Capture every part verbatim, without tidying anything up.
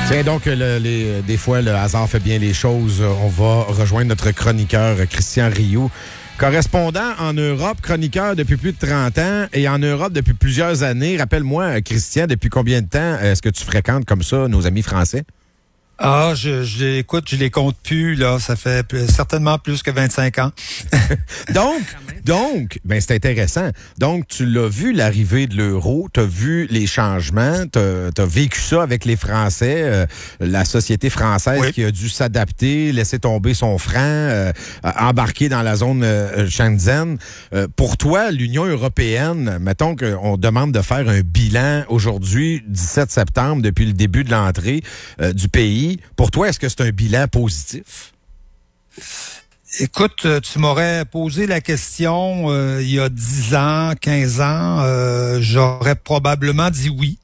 Tiens donc, le, les, des fois, le hasard fait bien les choses. On va rejoindre notre chroniqueur Christian Rioux, correspondant en Europe, chroniqueur depuis plus de trente ans et en Europe depuis plusieurs années. Rappelle-moi, Christian, depuis combien de temps est-ce que tu fréquentes comme ça nos amis français? Ah, je, je les écoute, je les compte plus, là. Ça fait plus, certainement plus que vingt-cinq ans. donc, donc, ben, c'est intéressant. Donc, tu l'as vu l'arrivée de l'euro, tu as vu les changements, tu as vécu ça avec les Français, euh, la société française oui. qui a dû s'adapter, laisser tomber son franc, euh, embarquer dans la zone euh, Schengen. Euh, pour toi, l'Union européenne, mettons qu'on demande de faire un bilan aujourd'hui, dix-sept septembre, depuis le début de l'entrée euh, du pays. Pour toi, est-ce que c'est un bilan positif? Écoute, tu m'aurais posé la question euh, il y a dix ans, quinze ans, euh, j'aurais probablement dit oui.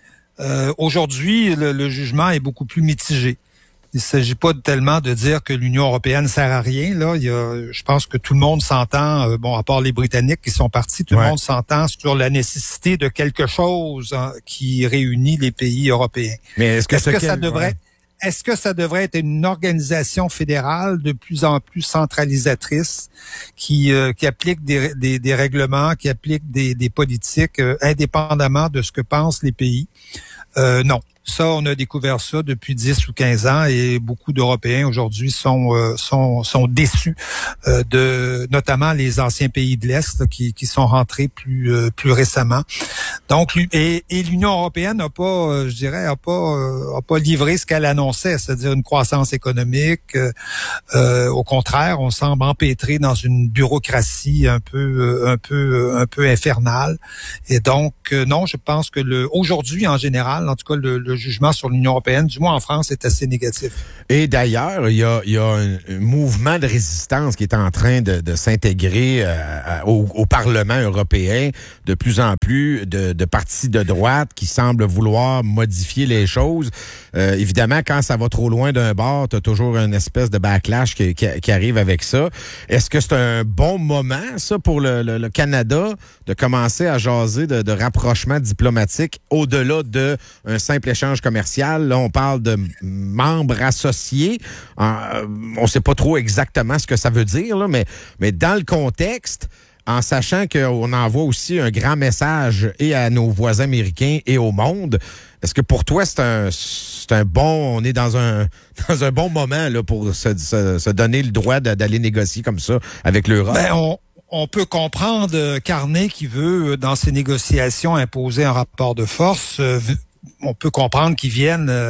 Euh, aujourd'hui, le, le jugement est beaucoup plus mitigé. Il ne s'agit pas tellement de dire que l'Union européenne sert à rien. Là, il y a, je pense que tout le monde s'entend, euh, bon, à part les Britanniques qui sont partis, tout ouais. le monde s'entend sur la nécessité de quelque chose hein, qui réunit les pays européens. Mais est-ce que, est-ce que quel... ça devrait... Ouais. Est-ce que ça devrait être une organisation fédérale de plus en plus centralisatrice qui euh, qui applique des, des, des règlements, qui applique des, des politiques euh, indépendamment de ce que pensent les pays? Euh, non. Ça, on a découvert ça depuis dix ou quinze ans et beaucoup d'Européens aujourd'hui sont euh, sont sont déçus euh, de notamment les anciens pays de l'Est là, qui qui sont rentrés plus euh, plus récemment. Donc et, et l'Union européenne n'a pas euh, je dirais a pas euh, a pas livré ce qu'elle annonçait, c'est-à-dire une croissance économique. Euh, euh, au contraire, on semble empêtré dans une bureaucratie un peu euh, un peu un peu infernale. Et donc euh, non, je pense que le aujourd'hui en général, en tout cas le, le jugement sur l'Union européenne, du moins en France, est assez négatif. Et d'ailleurs, il y a, y a un, un mouvement de résistance qui est en train de, de s'intégrer euh, au, au Parlement européen, de plus en plus de, de partis de droite qui semblent vouloir modifier les choses. Euh, évidemment, quand ça va trop loin d'un bord, tu as toujours une espèce de backlash qui, qui, qui arrive avec ça. Est-ce que c'est un bon moment, ça, pour le, le, le Canada, de commencer à jaser de, de rapprochement diplomatique au-delà d'un simple échange commercial? Là, on parle de membres associés. Euh, on ne sait pas trop exactement ce que ça veut dire, là, mais, mais dans le contexte, en sachant qu'on envoie aussi un grand message et à nos voisins américains et au monde, est-ce que pour toi, c'est un, c'est un bon... On est dans un, dans un bon moment là, pour se, se, se donner le droit d'aller négocier comme ça avec l'Europe? Ben, on... On peut comprendre Carney qui veut, dans ses négociations, imposer un rapport de force. On peut comprendre qu'ils viennent euh,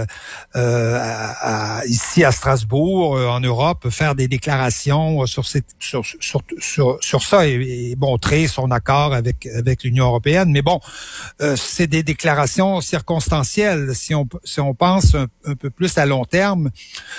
à, à, ici à Strasbourg, euh, en Europe, faire des déclarations sur, ces, sur, sur, sur, sur ça et, et montrer son accord avec, avec l'Union européenne. Mais bon, euh, c'est des déclarations circonstancielles. Si on, si on pense un, un peu plus à long terme,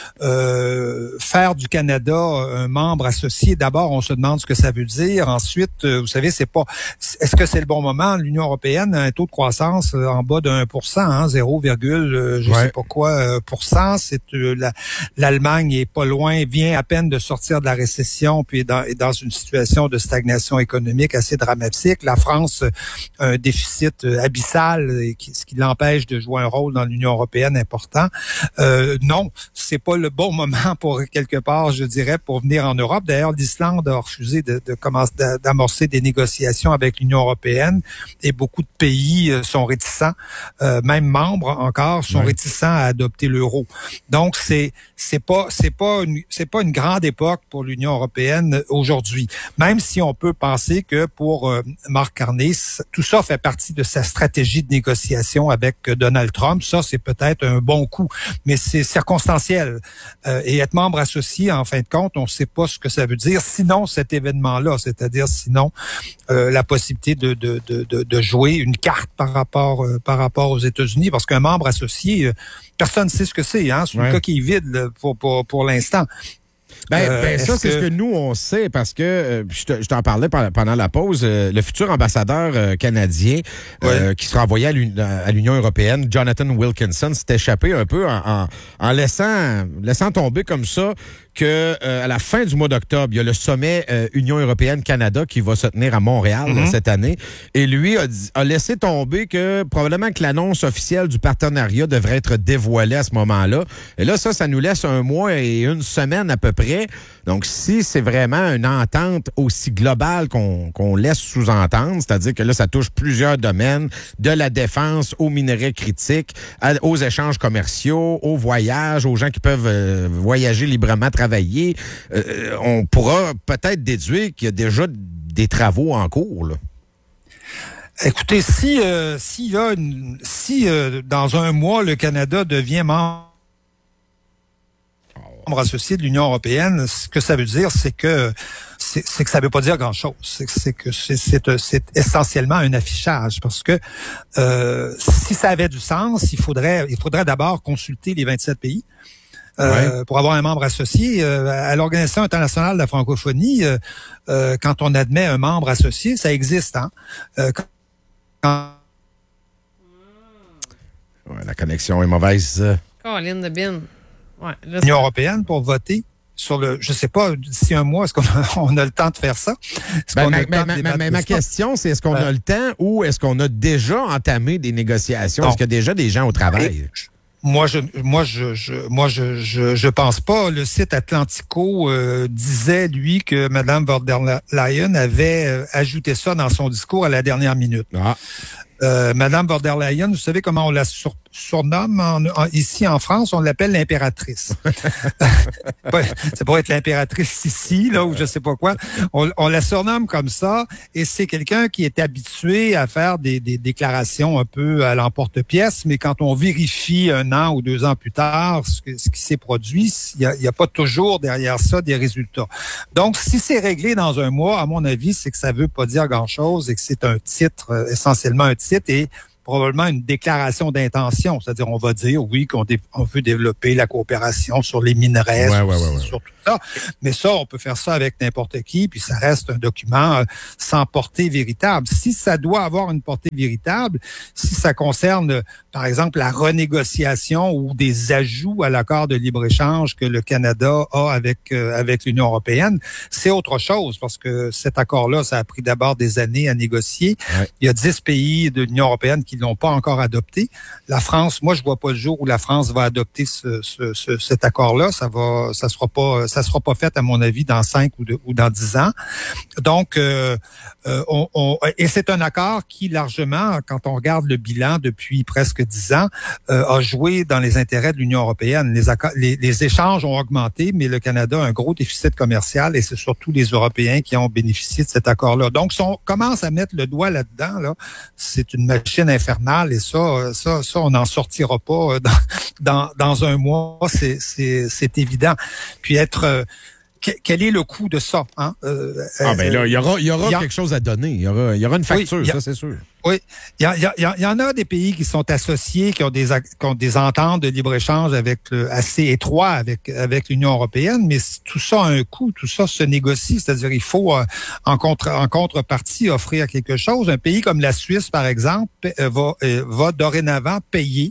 euh, faire du Canada un membre associé, d'abord, on se demande ce que ça veut dire. Ensuite, euh, vous savez, c'est pas... Est-ce que c'est le bon moment? L'Union européenne a un taux de croissance en bas de un pour cent. Hein, zéro, euh, je ouais. sais pas quoi euh, pour cent. C'est euh, la, l'Allemagne est pas loin, vient à peine de sortir de la récession, puis est dans, est dans une situation de stagnation économique assez dramatique. La France a un déficit euh, abyssal, et qui, ce qui l'empêche de jouer un rôle dans l'Union européenne important. Euh, non, c'est pas le bon moment pour quelque part, je dirais, pour venir en Europe. D'ailleurs, l'Islande a refusé de, de commencer d'amorcer des négociations avec l'Union européenne, et beaucoup de pays euh, sont réticents. Euh, même membres encore sont oui. réticents à adopter l'euro. Donc c'est c'est pas c'est pas une c'est pas une grande époque pour l'Union européenne aujourd'hui. Même si on peut penser que pour euh, Mark Carney, tout ça fait partie de sa stratégie de négociation avec euh, Donald Trump. Ça c'est peut-être un bon coup, mais c'est circonstanciel. Euh, et être membre associé, en fin de compte, on ne sait pas ce que ça veut dire. Sinon cet événement-là, c'est-à-dire sinon euh, la possibilité de de de de, de jouer une carte par rapport euh, par rapport aux États-Unis, parce qu'un membre associé, personne ne sait ce que c'est. Hein? C'est ouais. une coquille vide là, pour, pour, pour l'instant. Ben, euh, ben ça, c'est que... ce que nous, on sait, parce que, euh, je t'en parlais pendant la pause, euh, le futur ambassadeur euh, canadien euh, ouais. qui sera envoyé à l'Union européenne, Jonathan Wilkinson, s'est échappé un peu en, en, en laissant, laissant tomber comme ça que euh, à la fin du mois d'octobre, il y a le sommet euh, Union européenne-Canada qui va se tenir à Montréal mm-hmm. cette année. Et lui a, dit, a laissé tomber que probablement que l'annonce officielle du partenariat devrait être dévoilée à ce moment-là. Et là, ça, ça nous laisse un mois et une semaine à peu près. Donc, si c'est vraiment une entente aussi globale qu'on, qu'on laisse sous-entendre, c'est-à-dire que là, ça touche plusieurs domaines, de la défense aux minerais critiques, à, aux échanges commerciaux, aux voyages, aux gens qui peuvent euh, voyager librement, travailler, euh, on pourra peut-être déduire qu'il y a déjà des travaux en cours, là. Écoutez, si euh, s'il y a une, si euh, dans un mois le Canada devient membre associé de l'Union européenne, ce que ça veut dire, c'est que c'est, c'est que ça veut pas dire grand-chose. C'est, c'est que c'est, c'est, c'est essentiellement un affichage, parce que euh, si ça avait du sens, il faudrait il faudrait d'abord consulter les vingt-sept pays. Euh, ouais. Pour avoir un membre associé. Euh, à l'Organisation internationale de la francophonie, euh, euh, quand on admet un membre associé, ça existe. Hein? Euh, quand... ouais, la connexion est mauvaise. Caroline de Bin. Ouais, là, L'Union européenne pour voter sur le... Je sais pas, d'ici un mois, est-ce qu'on a, on a le temps de faire ça? Ben, ma, ma, ma, ma, ma question, c'est est-ce qu'on euh, a le temps ou est-ce qu'on a déjà entamé des négociations? Non. Est-ce qu'il y a déjà des gens au travail? Et, Moi, je, moi, je, je, moi, je, je, je pense pas. Le site Atlantico euh, disait lui que Mme von der Leyen avait euh, ajouté ça dans son discours à la dernière minute. Ah. Euh, Mme von der Leyen, vous savez comment on la sur, surnomme en, en, ici en France? On l'appelle l'impératrice. C'est pour être l'impératrice ici, là, ou je sais pas quoi. On, on la surnomme comme ça, et c'est quelqu'un qui est habitué à faire des, des déclarations un peu à l'emporte-pièce, mais quand on vérifie un an ou deux ans plus tard ce, que, ce qui s'est produit, il n'y a, a pas toujours derrière ça des résultats. Donc, si c'est réglé dans un mois, à mon avis, c'est que ça veut pas dire grand-chose et que c'est un titre, euh, essentiellement un titre, et probablement une déclaration d'intention. C'est-à-dire, on va dire, oui, qu'on dé- on veut développer la coopération sur les minerais, ouais, sur, ouais, ouais, ouais. sur tout ça. Mais ça, on peut faire ça avec n'importe qui, puis ça reste un document euh, sans portée véritable. Si ça doit avoir une portée véritable, si ça concerne, par exemple, la renégociation ou des ajouts à l'accord de libre-échange que le Canada a avec, euh, avec l'Union européenne, c'est autre chose, parce que cet accord-là, ça a pris d'abord des années à négocier. Ouais. Il y a dix pays de l'Union européenne qui l'ont pas encore adopté. La France, moi, je vois pas le jour où la France va adopter ce, ce, ce, cet accord-là. Ça va, ça sera pas, ça sera pas fait, à mon avis, dans cinq ou, de, ou dans dix ans. Donc, euh, euh, on, on, et c'est un accord qui, largement, quand on regarde le bilan depuis presque dix ans, euh, a joué dans les intérêts de l'Union européenne. Les, accords, les, les échanges ont augmenté, mais le Canada a un gros déficit commercial, et c'est surtout les Européens qui ont bénéficié de cet accord-là. Donc, si on commence à mettre le doigt là-dedans, là, c'est une machine infernale. Et ça, ça, ça, on n'en sortira pas dans, dans, dans un mois, c'est, c'est, c'est évident. Puis être, euh, quel est le coût de ça, hein? Euh, ah ben là, il y aura, il y aura y a, quelque chose à donner. Il y aura, il y aura une facture, oui, a, ça c'est sûr. Oui, il y, a, il, y a, il y en a des pays qui sont associés, qui ont des, qui ont des ententes de libre-échange avec le, assez étroits avec, avec l'Union européenne, mais tout ça a un coût, tout ça se négocie, c'est-à-dire il faut euh, en, contre, en contrepartie offrir quelque chose. Un pays comme la Suisse, par exemple, euh, va, euh, va dorénavant payer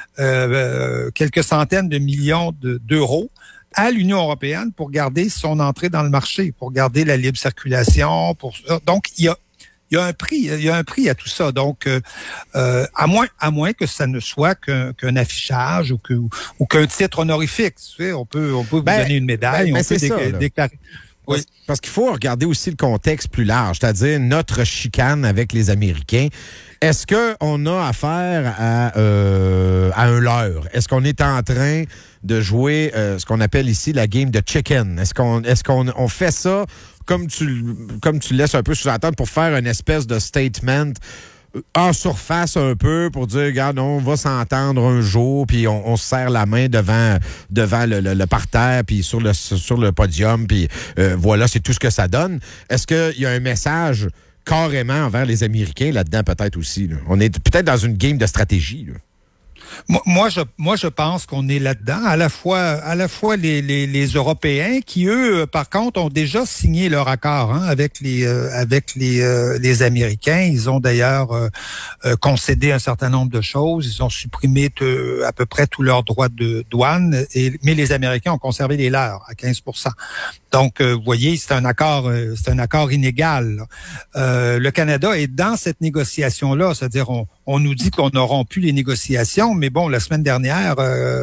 euh, quelques centaines de millions de, d'euros à l'Union européenne pour garder son entrée dans le marché, pour garder la libre circulation. Pour donc il y a il y a un prix, il y a un prix à tout ça. Donc euh, euh, à moins à moins que ça ne soit qu'un, qu'un affichage ou que ou qu'un titre honorifique. Tu sais, on peut on peut ben, vous donner une médaille, ben, on ben peut déclarer. Dé- déclarer. Oui. Parce, parce qu'il faut regarder aussi le contexte plus large, c'est-à-dire notre chicane avec les Américains. Est-ce qu'on a affaire à, euh, à un leurre? Est-ce qu'on est en train de jouer euh, ce qu'on appelle ici la game de chicken? Est-ce qu'on est-ce qu'on on fait ça comme tu comme tu laisses un peu sous-entendre pour faire une espèce de statement en surface un peu pour dire, regarde, on va s'entendre un jour, puis on, on se serre la main devant devant le, le, le parterre, puis sur le sur le podium, puis euh, voilà, c'est tout ce que ça donne. Est-ce qu'il y a un message carrément envers les Américains là-dedans, peut-être aussi? Là? On est peut-être dans une game de stratégie. Là. Moi, moi, je, moi, je pense qu'on est là-dedans. À la fois, à la fois les, les, les Européens qui, eux, par contre, ont déjà signé leur accord hein, avec les, euh, avec les, euh, les Américains. Ils ont d'ailleurs euh, euh, concédé un certain nombre de choses. Ils ont supprimé te, à peu près tous leurs droits de douane. Et, mais les Américains ont conservé les leurs à quinze pour cent. Donc, euh, vous voyez, c'est un accord, euh, c'est un accord inégal. Euh, le Canada est dans cette négociation-là, c'est-à-dire on, on nous dit qu'on a rompu les négociations, mais bon, la semaine dernière,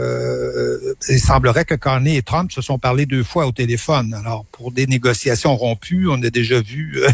euh, il semblerait que Carney et Trump se sont parlé deux fois au téléphone. Alors, pour des négociations rompues, on a déjà vu, euh,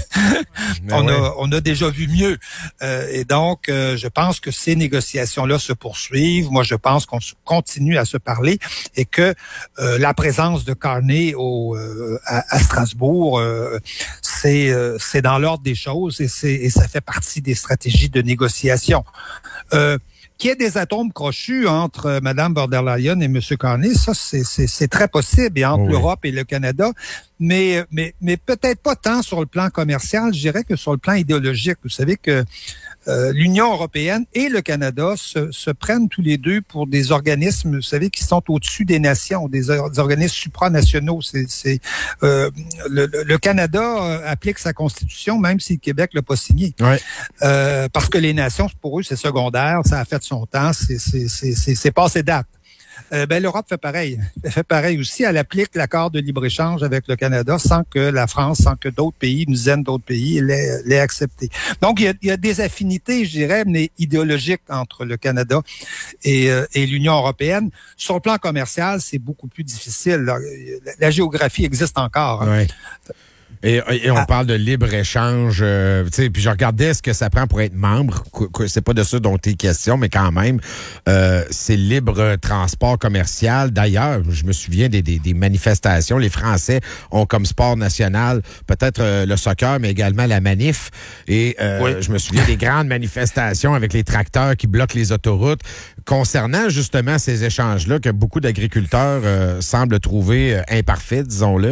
on ouais. a, on a déjà vu mieux. Euh, et donc, euh, je pense que ces négociations-là se poursuivent. Moi, je pense qu'on continue à se parler et que euh, la présence de Carney au euh, À, à Strasbourg, euh, c'est euh, c'est dans l'ordre des choses et c'est et ça fait partie des stratégies de négociation. Euh, qu'il y ait des atomes crochus entre Mme von der Leyen et M. Carney, ça c'est c'est c'est très possible, et entre oh oui. l'Europe et le Canada, mais mais mais peut-être pas tant sur le plan commercial, je dirais que sur le plan idéologique. Vous savez que Euh, l'Union européenne et le Canada se, se prennent tous les deux pour des organismes, vous savez, qui sont au-dessus des nations, des, des organismes supranationaux. C'est, c'est euh, le, le Canada applique sa constitution, même si le Québec l'a pas signé. Ouais. Euh, parce que les nations, pour eux, c'est secondaire, ça a fait son temps, c'est, c'est, c'est, c'est, c'est passé date. Euh, ben, l'Europe fait pareil. Elle fait pareil aussi. Elle applique l'accord de libre-échange avec le Canada sans que la France, sans que d'autres pays, une dizaine d'autres pays, l'aient, l'aient accepté. Donc, il y, a, il y a des affinités, je dirais, mais idéologiques entre le Canada et, euh, et l'Union européenne. Sur le plan commercial, c'est beaucoup plus difficile. La, la géographie existe encore. Hein. Ouais. Et, et on ah. parle de libre-échange, euh, tu sais, puis je regardais ce que ça prend pour être membre. C'est pas de ça dont il est question, mais quand même, euh, c'est libre transport commercial. D'ailleurs, je me souviens des, des, des manifestations. Les Français ont comme sport national peut-être euh, le soccer, mais également la manif. Et euh, oui. je me souviens des grandes manifestations avec les tracteurs qui bloquent les autoroutes concernant justement ces échanges-là que beaucoup d'agriculteurs euh, semblent trouver euh, imparfaits, disons-le.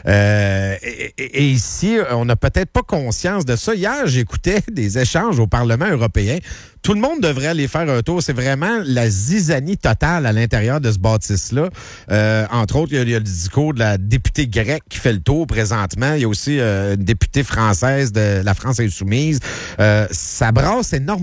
Euh, et, et, Et ici, on n'a peut-être pas conscience de ça. Hier, j'écoutais des échanges au Parlement européen. Tout le monde devrait aller faire un tour. C'est vraiment la zizanie totale à l'intérieur de ce bâtisse-là. Euh, entre autres, il y, a, il y a le discours de la députée grecque qui fait le tour présentement. Il y a aussi euh, une députée française de la France insoumise. Euh, ça brasse énormément.